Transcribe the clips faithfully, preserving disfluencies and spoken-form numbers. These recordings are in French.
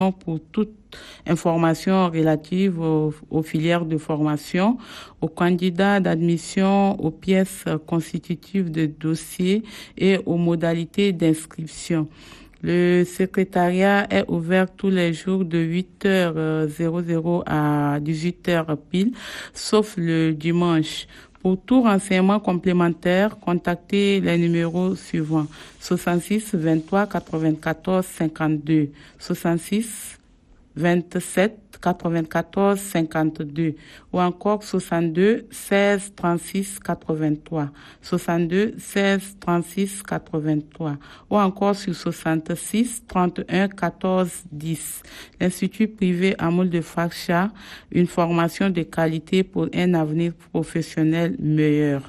pour toute information relative aux, aux filières de formation, aux candidats d'admission, aux pièces constitutives de dossier et aux modalités d'inscription. Le secrétariat est ouvert tous les jours de huit heures à dix-huit heures pile, sauf le dimanche. Pour tout renseignement complémentaire, contactez les numéros suivants: soixante-six vingt-trois quatre-vingt-quatorze cinquante-deux, soixante-six vingt-sept quatre-vingt-quatorze cinquante-deux ou encore soixante-deux seize trente-six quatre-vingt-trois, soixante-deux seize trente-six quatre-vingt-trois ou encore sur soixante-six trente et un quatorze dix. L'Institut privé Amoul de Faksha, une formation de qualité pour un avenir professionnel meilleur.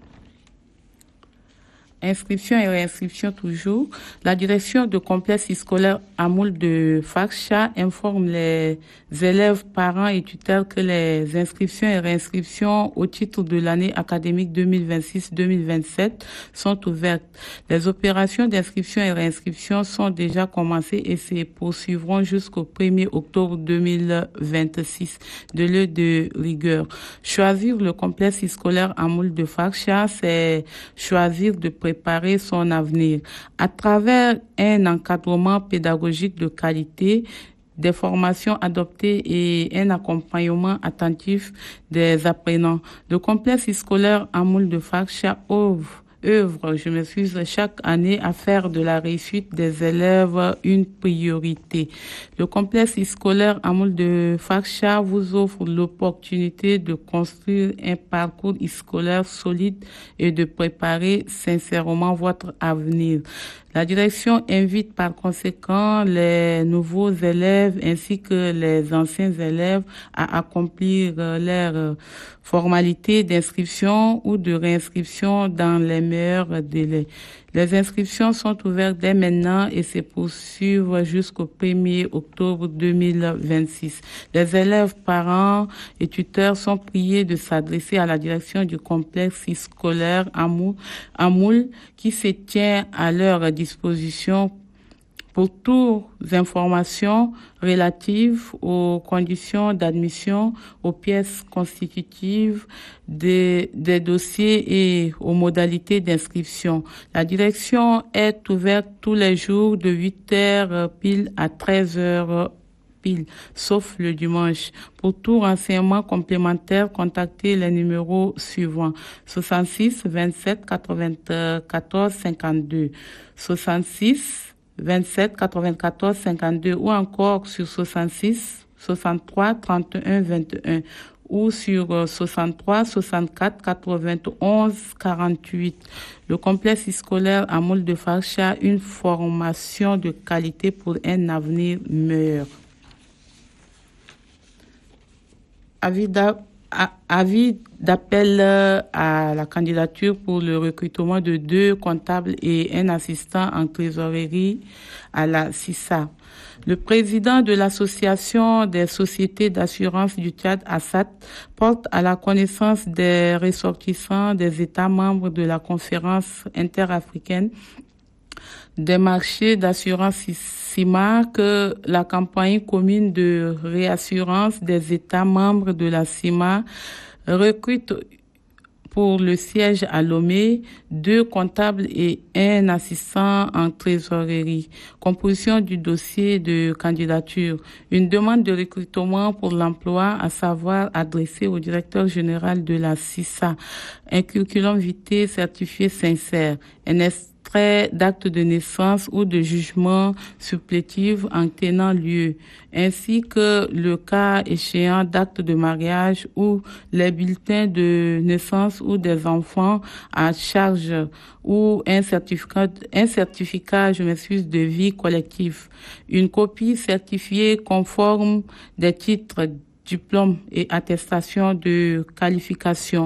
Inscription et réinscription toujours. La direction de complexe scolaire Amoul de Faksha informe les élèves, parents et tuteurs que les inscriptions et réinscriptions au titre de l'année académique deux mille vingt-six deux mille vingt-sept sont ouvertes. Les opérations d'inscription et réinscription sont déjà commencées et se poursuivront jusqu'au premier octobre deux mille vingt-six, de lieu de rigueur. Choisir le complexe scolaire Amoul de Faksha, c'est choisir de préparer son avenir à travers un encadrement pédagogique de qualité, des formations adoptées et un accompagnement attentif des apprenants. Le complexe scolaire Amoul de Faksha ouvre œuvre, je m'excuse, chaque année à faire de la réussite des élèves une priorité. Le complexe scolaire Amoul de Faksha vous offre l'opportunité de construire un parcours scolaire solide et de préparer sincèrement votre avenir. La direction invite par conséquent les nouveaux élèves ainsi que les anciens élèves à accomplir leurs formalités d'inscription ou de réinscription dans les meilleurs délais. Les inscriptions sont ouvertes dès maintenant et se poursuivent jusqu'au premier octobre deux mille vingt-six. Les élèves, parents et tuteurs sont priés de s'adresser à la direction du complexe scolaire Amoul, Amoul qui se tient à leur disposition pour toutes informations relatives aux conditions d'admission, aux pièces constitutives des, des dossiers et aux modalités d'inscription. La direction est ouverte tous les jours de huit heures pile à treize heures pile, sauf le dimanche. Pour tout renseignement complémentaire, contactez les numéros suivants: soixante-six vingt-sept quatre-vingt-quatorze cinquante-deux, soixante-six vingt-sept quatre-vingt-quatorze cinquante-deux ou encore sur soixante-six soixante-trois trente et un vingt et un ou sur soixante-trois soixante-quatre quatre-vingt-onze quarante-huit. Le complexe scolaire Amoul de Faksha, une formation de qualité pour un avenir meilleur. Avis d'appel à la candidature pour le recrutement de deux comptables et un assistant en trésorerie à la C I S A. Le président de l'association des sociétés d'assurance du Tchad, Assat, porte à la connaissance des ressortissants des États membres de la conférence interafricaine des marchés d'assurance C I M A que la campagne commune de réassurance des États membres de la C I M A recrute pour le siège à Lomé deux comptables et un assistant en trésorerie. Composition du dossier de candidature. Une demande de recrutement pour l'emploi, à savoir adressée au directeur général de la C I S A. Un curriculum vitae certifié sincère. Un extrait d'acte de naissance ou de jugement supplétif en tenant lieu, ainsi que le cas échéant d'acte de mariage ou les bulletins de naissance ou des enfants à charge ou un certificat, un certificat, je m'excuse, de vie collective. Une copie certifiée conforme des titres, diplômes et attestations de qualification.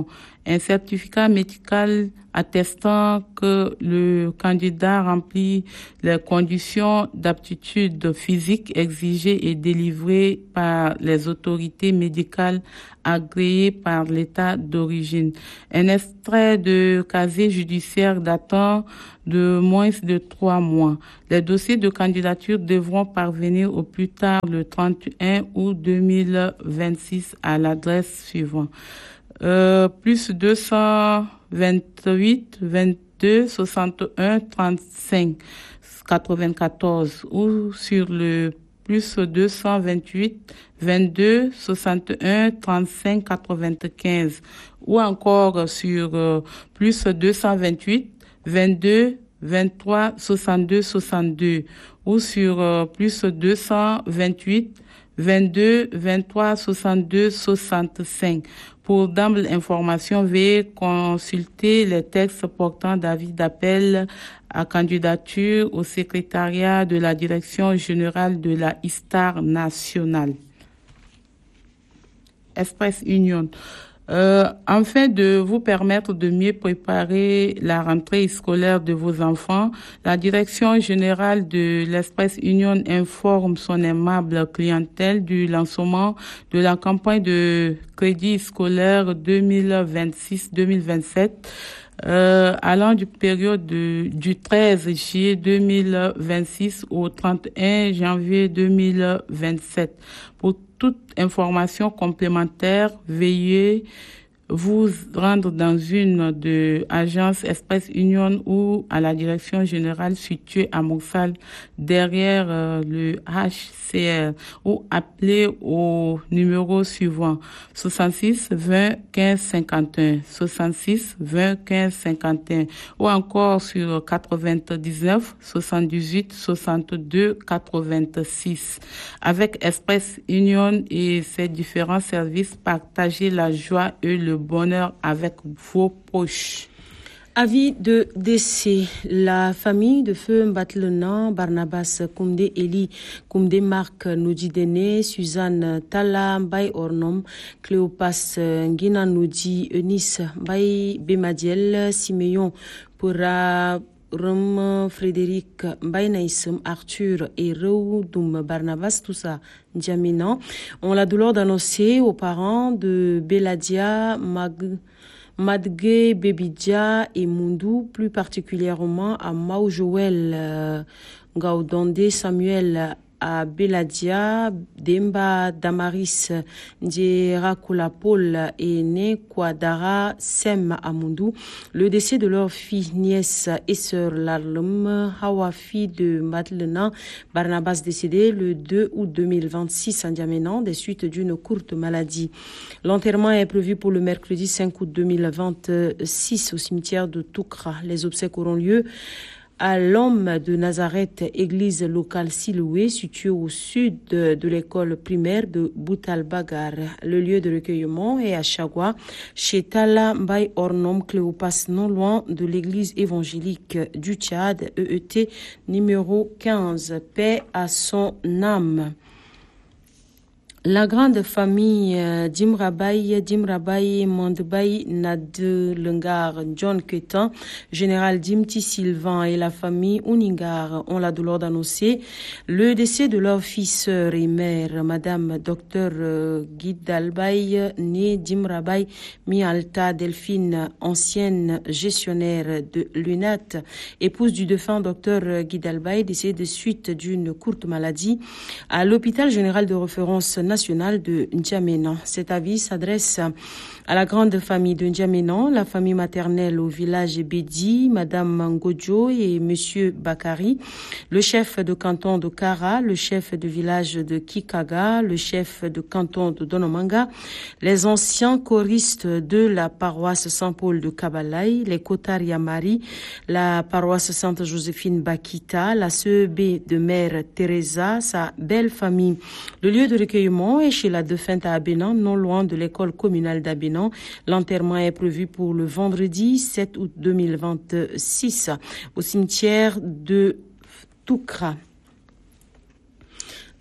un certificat médical attestant que le candidat remplit les conditions d'aptitude physique exigées et délivrées par les autorités médicales agréées par l'État d'origine. Un extrait de casier judiciaire datant de moins de trois mois. Les dossiers de candidature devront parvenir au plus tard le trente et un août deux mille vingt-six à l'adresse suivante. Euh, plus deux cent vingt-huit, vingt-deux, soixante et un, trente-cinq, quatre-vingt-quatorze ou sur le plus deux cent vingt-huit, vingt-deux, soixante et un, trente-cinq, quatre-vingt-quinze ou encore sur euh, plus deux cent vingt-huit, vingt-deux, vingt-trois, soixante-deux, soixante-deux ou sur euh, plus deux cent vingt-huit, vingt-deux, vingt-trois, soixante-deux, soixante-cinq. Pour d'ample information, veuillez consulter les textes portant d'avis d'appel à candidature au secrétariat de la Direction générale de la ISTAR nationale. Express Union. Euh, afin de vous permettre de mieux préparer la rentrée scolaire de vos enfants, la Direction générale de l'Express Union informe son aimable clientèle du lancement de la campagne de crédit scolaire deux mille vingt-six deux mille vingt-sept euh, allant du période de, du treize juillet deux mille vingt-six au trente et un janvier deux mille vingt-sept. Pour toute information complémentaire, veuillez vous rendre dans une de agences Express Union ou à la direction générale située à Montsalles derrière euh, le H C R ou appeler au numéro suivant soixante-six, vingt, quinze, cinquante et un, soixante-six, vingt, quinze, cinquante et un ou encore sur quatre-vingt-dix-neuf, soixante-dix-huit, soixante-deux, quatre-vingt-six. Avec Express Union et ses différents services, partagez la joie et le bonheur avec vos proches. Avis de décès. La famille de Feu Mbatlena, Barnabas Koumdé Eli, Koumdé Marc Noudi Dene, Suzanne Tala Mbaye Ornom, Cléopas Ngina Noudi, Eunice Mbaye Bemadiel, Siméon Pura Rum Frédéric Mbaye Naïsem, Arthur et Reoudoum Barnabas, tout ça, Ndiamina, ont la douleur d'annoncer aux parents de Beladia Mag Madge Bebidja et Mundu, plus particulièrement à Mao Joël euh, Gaudonde Samuel à Beladia, Demba Damaris, Ndjerakula Paul et Nekwadara Sem Amundu. Le décès de leur fille, nièce et sœur Larlum Hawa, fille de Madlena Barnabas, décédé le deux août deux mille vingt-six en Diaménan des suites d'une courte maladie. L'enterrement est prévu pour le mercredi cinq août deux mille vingt-six au cimetière de Toukra. Les obsèques auront lieu à l'Homme de Nazareth, église locale Siloué, située au sud de, de l'école primaire de Boutal-Bagar. Le lieu de recueillement est à Chagua, chez Tala Mbaye Ornom Cléopas, non loin de l'église évangélique du Tchad, E E T numéro quinze. Paix à son âme. La grande famille euh, Dimrabaye, Dimrabaye, Mandbaye, Nade Lengar, John Ketan, général Dimti Sylvain et la famille Uningar ont la douleur d'annoncer le décès de leur fille, sœur et mère, Madame Docteur euh, Guidalbaye, née Dimrabaye, Mi-Alta Delphine, ancienne gestionnaire de l'U N A T, épouse du défunt Docteur Guidalbaye, décédée de suite d'une courte maladie à l'hôpital général de référence national de N'Djamena. Cet avis s'adresse à la grande famille de N'Djamena, la famille maternelle au village Bedi, Madame Mangodjo et Monsieur Bakari, le chef de canton de Kara, le chef de village de Kikaga, le chef de canton de Donomanga, les anciens choristes de la paroisse Saint-Paul de Kabalaï, les Kotaria Marie, la paroisse Sainte-Joséphine Bakita, la S E B de Mère Teresa, sa belle famille. Le lieu de recueillement est chez la défunte à Abénan, non loin de l'école communale d'Abénan. L'enterrement est prévu pour le vendredi sept août deux mille vingt-six au cimetière de Toukra.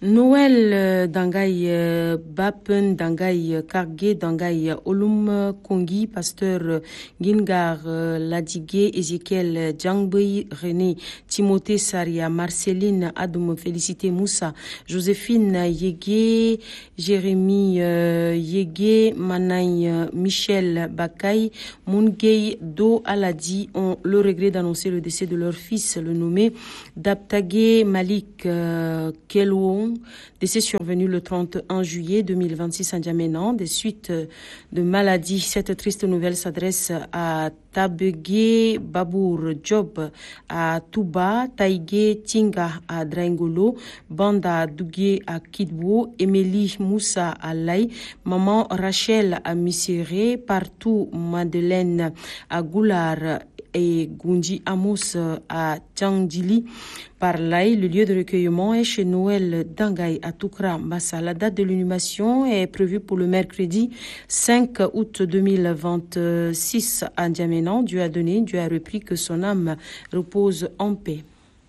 Noël Dangay Bapen Dangay Karge Dangay Olum Kongi, pasteur Gingar Ladigué, Ezekiel Djangboy, René Timothée Saria, Marceline Adoum, Félicité Moussa, Joséphine Yégué, Jérémy Yégué, Manaï Michel Bakay, Mungay Do Aladi ont le regret d'annoncer le décès de leur fils, le nommé Daptagé Malik Kelwong, décès survenu le trente et un juillet deux mille vingt-six à N'Djamena, des suites de maladies. Cette triste nouvelle s'adresse à Tabegé Babour Job à Touba, Taïgé Tinga à Draingolo, Banda Dougué à Kidbo, Émilie Moussa à Laï, Maman Rachel à Missiré, partout Madeleine à Goular et Gundi Amos à Tchandili. Par Laï, le lieu de recueillement est chez Noël Dangay à Toukra Massa. La date de l'inhumation est prévue pour le mercredi cinq août deux mille vingt-six à N'Djamena. Dieu a donné, Dieu a repris, que son âme repose en paix.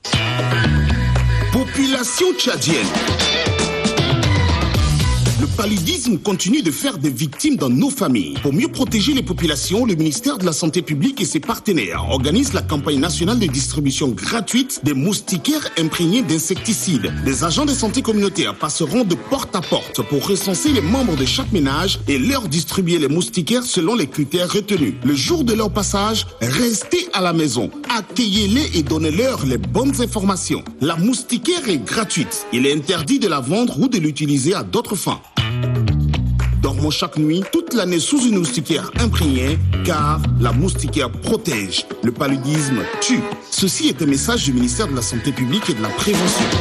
Population tchadienne. Le paludisme continue de faire des victimes dans nos familles. Pour mieux protéger les populations, le ministère de la Santé publique et ses partenaires organisent la campagne nationale de distribution gratuite des moustiquaires imprégnés d'insecticides. Des agents de santé communautaire passeront de porte à porte pour recenser les membres de chaque ménage et leur distribuer les moustiquaires selon les critères retenus. Le jour de leur passage, restez à la maison, accueillez-les et donnez-leur les bonnes informations. La moustiquaire est gratuite. Il est interdit de la vendre ou de l'utiliser à d'autres fins. Dormons chaque nuit, toute l'année sous une moustiquaire imprégnée, car la moustiquaire protège. Le paludisme tue. Ceci est un message du ministère de la Santé publique et de la Prévention.